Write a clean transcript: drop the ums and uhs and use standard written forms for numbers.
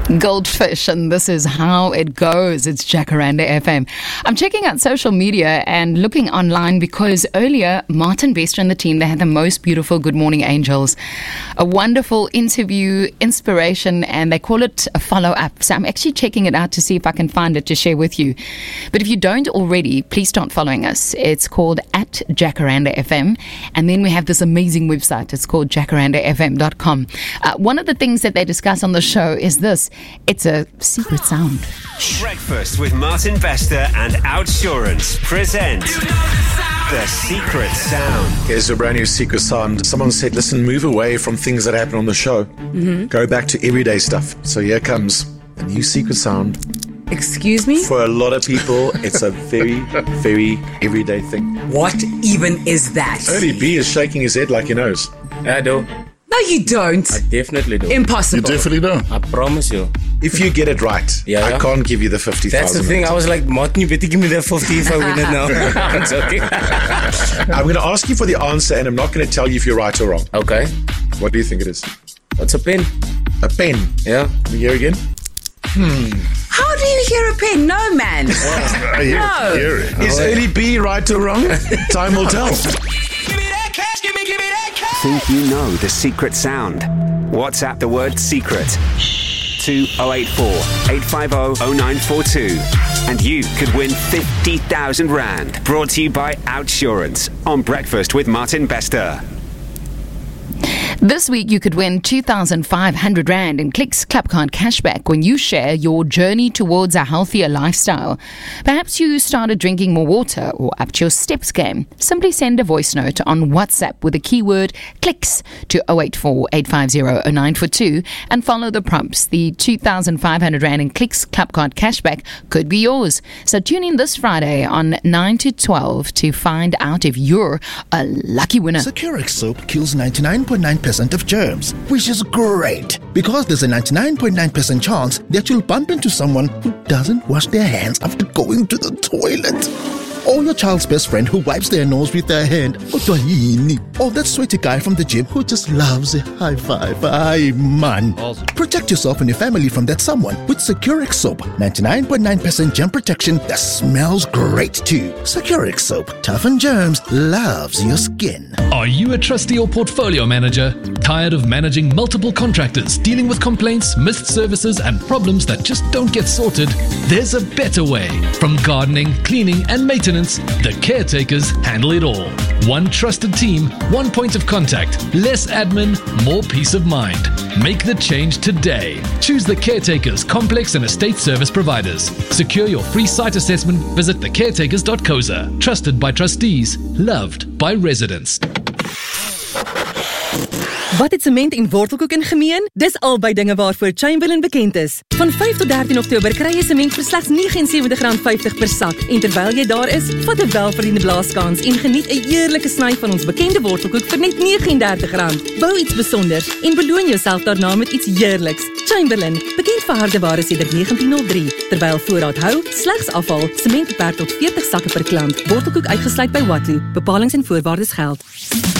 Goldfish, and this is how it goes. It's Jacaranda FM. I'm checking out social media and looking online because earlier Martin Bester and the team, they had the most beautiful Good Morning Angels, a wonderful interview, inspiration, and they call it a follow-up. So I'm actually checking it out to see if I can find it to share with you. But if you don't already, please start following us. It's called @Jacaranda FM, and then we have this amazing website. It's called jacarandafm.com. One of the things that they discuss on the show is this. It's a secret sound. Breakfast with Martin Bester and Outsurance present The Secret Sound. Here's a brand new secret sound. Someone said, listen, move away from things that happen on the show. Go back to everyday stuff. So here comes a new secret sound. Excuse me? For a lot of people, it's a very, very everyday thing. What even is that? Early B is shaking his head like he knows. I do. No, you don't. I definitely do. Impossible. You definitely don't. I promise you. If you get it right, I can't give you the 50,000. That's the thing. I was like, Martin, you better give me that 50 if I win it now. I'm joking. I'm going to ask you for the answer, and I'm not going to tell you if you're right or wrong. Okay. What do you think it is? What's a pen? A pen. Yeah. Let me hear again. How do you hear a pen? No, man. I hear it. Is Early B right or wrong? Time will tell. Think you know the secret sound? WhatsApp the word secret to 084 850 0942 and you could win 50,000 Rand. Brought to you by Outsurance on Breakfast with Martin Bester. This week, you could win 2,500 Rand in Clicks Clubcard cashback when you share your journey towards a healthier lifestyle. Perhaps you started drinking more water or upped your steps game. Simply send a voice note on WhatsApp with the keyword Clicks to 084 850 0942 and follow the prompts. The 2,500 Rand in Clicks Clubcard cashback could be yours. So tune in this Friday on 9 to 12 to find out if you're a lucky winner. Securix soap kills 99.9% of germs, which is great because there's a 99.9% chance that you'll bump into someone who doesn't wash their hands after going to the toilet. Or your child's best friend who wipes their nose with their hand. Or that sweaty guy from the gym who just loves a high five. Aye, man. Protect yourself and your family from that someone with Securix soap. 99.9% germ protection that smells great too. Securix soap. Toughen germs. Loves your skin. Are you a trustee or portfolio manager? Tired of managing multiple contractors, dealing with complaints, missed services, and problems that just don't get sorted? There's a better way. From gardening, cleaning, and maintenance, the caretakers handle it all. One trusted team, one point of contact, less admin, more peace of mind. Make the change today. Choose the caretakers, complex and estate service providers. Secure your free site assessment. Visit thecaretakers.coza. Trusted by trustees, loved by residents. Wat het sement en wortelkoek in gemeen? Dis albei dinge waarvoor Chamberlain bekend is. Van 5 tot 13 Oktober kry jy sement vir slegs R79.50 per sak. En terwyl jy daar is, vat 'n welverdiende blaaskans en geniet 'n heerlike sny van ons bekende wortelkoek vir net R39. Bou iets besonders en beloon jouself daarna met iets heerliks. Chamberlain, bekend vir hardeware sedert 1903. Terwyl voorraad hou, slegs afval, sement beperk tot 40 sakke per klant. Wortelkoek uitgesluit by Watloo. Bepalings en voorwaardes geld.